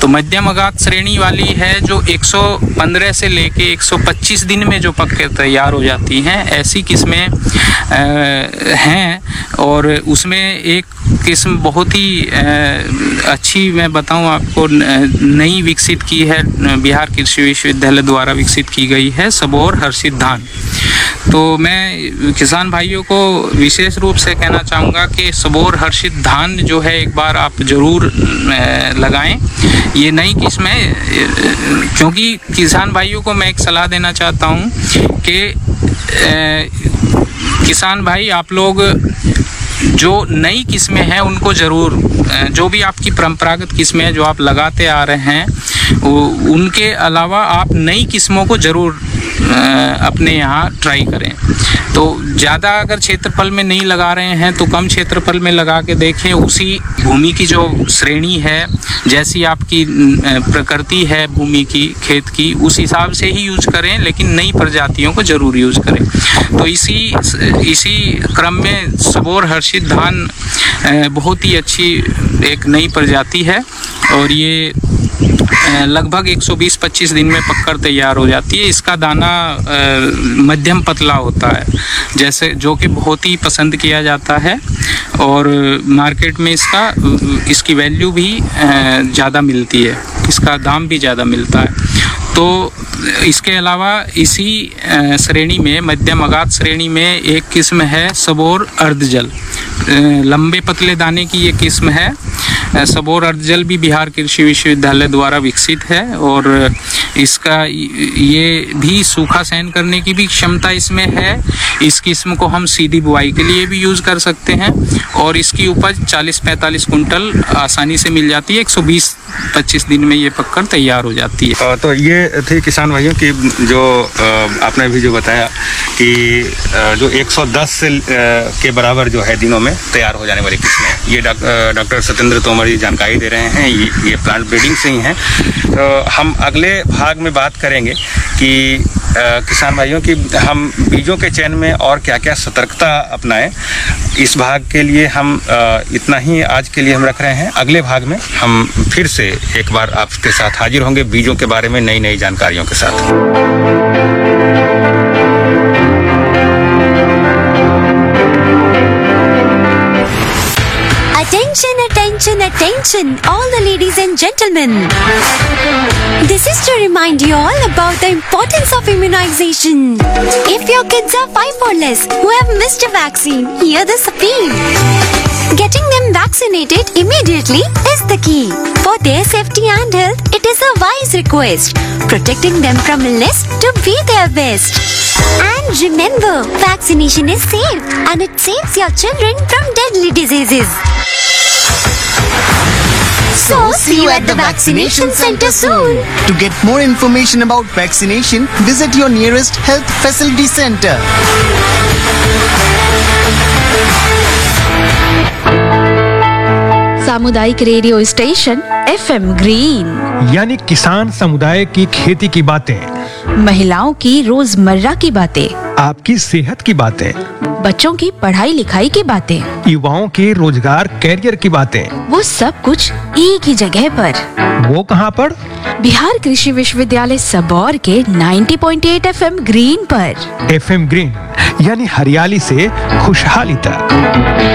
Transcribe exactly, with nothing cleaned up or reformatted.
तो मध्यम आघात श्रेणी वाली है जो एक सौ पंद्रह से लेके एक सौ पच्चीस दिन में जो पक के तैयार हो जाती हैं, ऐसी किस्में हैं। और उसमें एक किस्म बहुत ही अच्छी मैं बताऊं आपको, नई विकसित की है, बिहार कृषि विश्वविद्यालय द्वारा विकसित की गई है, सबोर हर्षित धान। तो मैं किसान भाइयों को विशेष रूप से कहना चाहूँगा कि सबोर हर्षित धान जो है एक बार आप ज़रूर लगाएं। ये नई किस्म है, क्योंकि किसान भाइयों को मैं एक सलाह देना चाहता हूँ कि किसान भाई आप लोग जो नई किस्में हैं उनको ज़रूर, जो भी आपकी परंपरागत किस्में हैं जो आप लगाते आ रहे हैं, उनके अलावा आप नई किस्मों को ज़रूर अपने यहाँ ट्राई करें। तो ज़्यादा अगर क्षेत्रफल में नहीं लगा रहे हैं तो कम क्षेत्रफल में लगा के देखें। उसी भूमि की जो श्रेणी है, जैसी आपकी प्रकृति है भूमि की, खेत की, उस हिसाब से ही यूज करें, लेकिन नई प्रजातियों को ज़रूर यूज करें। तो इसी इसी क्रम में सबोर हर्षित धान बहुत ही अच्छी एक नई प्रजाति है और ये लगभग एक सौ बीस पच्चीस दिन में पककर तैयार हो जाती है। इसका दाना मध्यम पतला होता है, जैसे जो कि बहुत ही पसंद किया जाता है और मार्केट में इसका इसकी वैल्यू भी ज़्यादा मिलती है, इसका दाम भी ज़्यादा मिलता है। तो इसके अलावा इसी श्रेणी में, मध्यम आघात श्रेणी में, एक किस्म है सबोर अर्धजल। लंबे पतले दाने की ये किस्म है। सबोर अर्धजल भी बिहार कृषि विश्वविद्यालय द्वारा विकसित है और इसका ये भी सूखा सहन करने की भी क्षमता इसमें है। इस किस्म को हम सीधी बुआई के लिए भी यूज़ कर सकते हैं और इसकी उपज चालीस पैंतालीस कुंटल आसानी से मिल जाती है। एक सौ बीस पच्चीस दिन में ये पककर तैयार हो जाती है। तो ये थी किसान भाइयों की जो आपने भी जो बताया कि जो एक सौ दस से के बराबर जो है दिनों में तैयार हो जाने वाली किस्में, ये डॉक्टर सत्येंद्र तोमर जी जानकारी दे रहे हैं। ये, ये प्लांट ब्रीडिंग से ही हैं। तो हम अगले भाग में बात करेंगे कि आ, किसान भाइयों की हम बीजों के चयन में और क्या क्या सतर्कता अपनाएं। इस भाग के लिए हम आ, इतना ही आज के लिए हम रख रहे हैं। अगले भाग में हम फिर से एक बार आपके साथ हाजिर होंगे बीजों के बारे में नई नई जानकारियों के साथ। Attention, attention, attention, all the ladies and gentlemen. This is to remind you all about the importance of immunization. If your kids are five or less who have missed a vaccine, hear this appeal. Getting them vaccinated immediately is the key. For their safety and health, it is a wise request. Protecting them from illness to be their best. And remember, vaccination is safe and it saves your children from deadly diseases. So, see you at the vaccination center soon. To get more information about vaccination, visit your nearest health facility center. सामुदायिक radio station F M green, यानी किसान समुदाय की खेती की बातें, महिलाओं की रोजमर्रा की बातें, आपकी सेहत की बातें, बच्चों की पढ़ाई लिखाई की बातें, युवाओं के रोजगार कैरियर की बातें, वो सब कुछ एक ही जगह पर। वो कहाँ पर? बिहार कृषि विश्वविद्यालय सबौर के नब्बे पॉइंट आठ एफ एम ग्रीन पर। एफ एम ग्रीन यानी हरियाली से खुशहाली तक।